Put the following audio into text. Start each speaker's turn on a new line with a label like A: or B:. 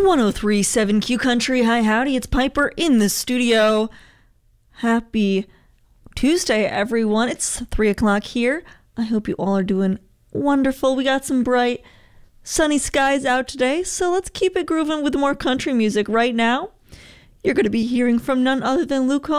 A: 1037 Q Country. Hi, howdy. It's Piper in the studio. Happy Tuesday, everyone. It's 3 o'clock here. I hope you all are doing wonderful. We got some bright, sunny skies out today, so let's keep it grooving with more country music right now. You're going to be hearing from none other than Luke